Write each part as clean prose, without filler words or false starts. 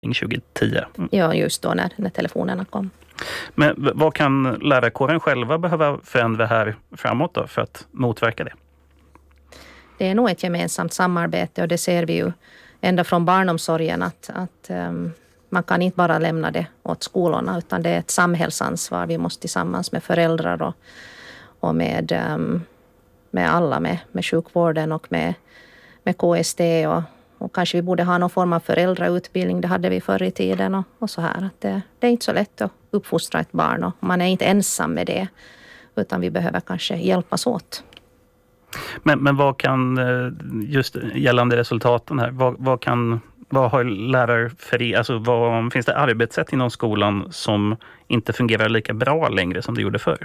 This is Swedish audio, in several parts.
2010. Ja, just då när telefonerna kom. Men vad kan lärarkåren själva behöva förändra här framåt då för att motverka det? Det är nog ett gemensamt samarbete och det ser vi ju ända från barnomsorgen att man kan inte bara lämna det åt skolorna utan det är ett samhällsansvar. Vi måste tillsammans med föräldrar och med alla, med sjukvården och med KST och kanske vi borde ha någon form av föräldrautbildning. Det hade vi förr i tiden och så här. Att det är inte så lätt att uppfostra ett barn och man är inte ensam med det utan vi behöver kanske hjälpas åt. Men vad kan, just gällande resultaten här, vad har lärare alltså finns det arbetssätt inom skolan som inte fungerar lika bra längre som det gjorde förr?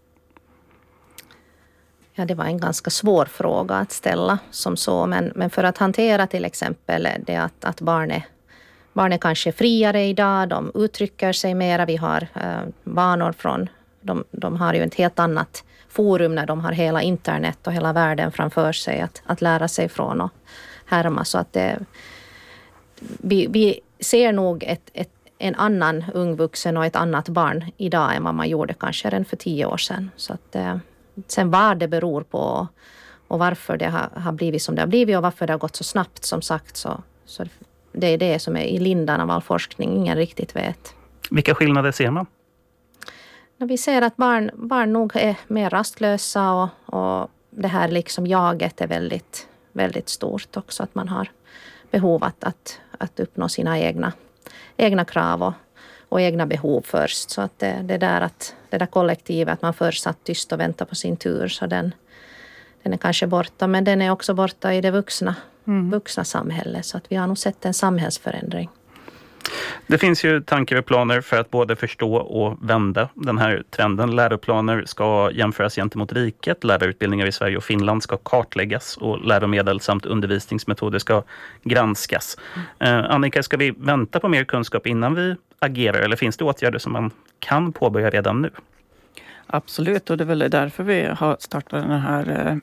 Ja, det var en ganska svår fråga att ställa som så. Men för att hantera till exempel det att barn är kanske friare idag. De uttrycker sig mera. Vi har vanor från... De har ju ett helt annat forum när de har hela internet och hela världen framför sig att lära sig från och härma. Så att vi ser nog en annan ung vuxen och ett annat barn idag än vad man gjorde kanske redan för 10 år sedan. Så att... Sen vad det beror på och varför det har blivit som det har blivit och varför det har gått så snabbt som sagt så det är det som är i lindan av all forskning. Ingen riktigt vet. Vilka skillnader ser man? Vi ser att barn nog är mer rastlösa och det här liksom jaget är väldigt, väldigt stort också. Att man har behov att uppnå sina egna krav och egna behov först. Så att det där kollektivet att man först satt tyst och väntade på sin tur så den är kanske borta. Men den är också borta i det vuxna samhället. Så att vi har nog sett en samhällsförändring. Det finns ju tankar och planer för att både förstå och vända den här trenden. Läroplaner ska jämföras gentemot riket. Lärarutbildningar i Sverige och Finland ska kartläggas och läromedel samt undervisningsmetoder ska granskas. Annika, ska vi vänta på mer kunskap innan vi agerar eller finns det åtgärder som man kan påbörja redan nu? Absolut, och det är väl därför vi har startat den här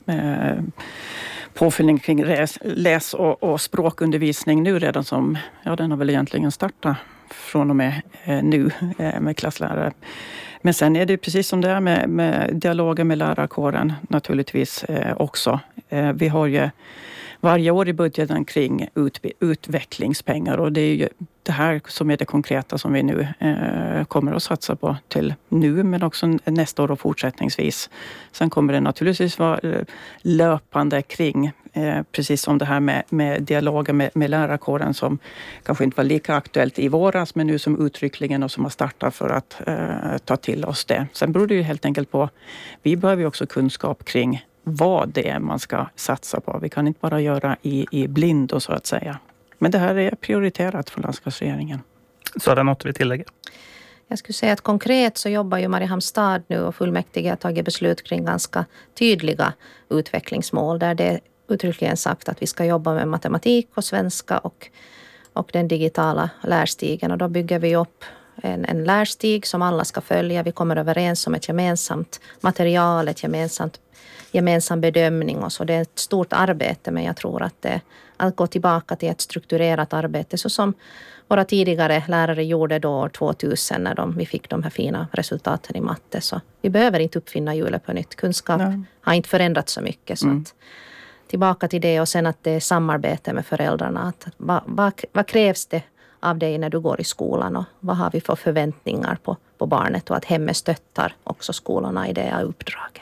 påfyllning kring läs- och språkundervisning nu redan som, den har väl egentligen startat från och med nu med klasslärare. Men sen är det precis som det är med dialogen med lärarkåren naturligtvis också. Vi har ju varje år i budgeten kring utvecklingspengar och det är ju det här som är det konkreta som vi nu kommer att satsa på till nu men också nästa år och fortsättningsvis. Sen kommer det naturligtvis vara löpande kring precis som det här med dialogen med lärarkåren som kanske inte var lika aktuellt i våras men nu som uttryckligen och som har startat för att ta till oss det. Sen beror det ju helt enkelt på, vi behöver ju också kunskap kring vad det är man ska satsa på. Vi kan inte bara göra i blind och så att säga. Men det här är prioriterat från landskapsregeringen. Så är det något vi tillägger? Jag skulle säga att konkret så jobbar ju Mariehamns stad nu och fullmäktige har tagit beslut kring ganska tydliga utvecklingsmål där det är uttryckligen sagt att vi ska jobba med matematik och svenska och den digitala lärstigen. Och då bygger vi upp en lärstig som alla ska följa. Vi kommer överens om ett gemensamt material, gemensam bedömning och så. Det är ett stort arbete men jag tror att att gå tillbaka till ett strukturerat arbete så som våra tidigare lärare gjorde då år 2000 när vi fick de här fina resultaten i matte. Så vi behöver inte uppfinna hjulet på nytt. Kunskap har inte förändrats så mycket. Så att tillbaka till det och sen att det är samarbete med föräldrarna. Att vad krävs det av dig när du går i skolan och vad har vi för förväntningar på barnet och att hemmet stöttar också skolorna i det uppdraget.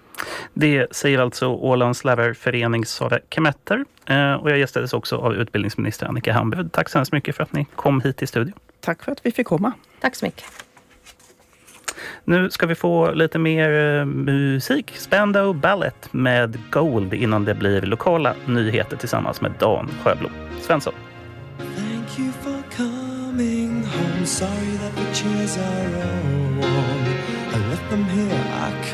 Det säger alltså Ålands lärarförening Sara Kemetter och jag gästades också av utbildningsminister Annika Hambrud. Tack så hemskt mycket för att ni kom hit i studion. Tack för att vi fick komma. Tack så mycket. Nu ska vi få lite mer musik. Spandau Ballet med Gold innan det blir lokala nyheter tillsammans med Dan Sjöblom. Svensson. Thank you for coming home. Sorry that the chairs are all warm. I left them here.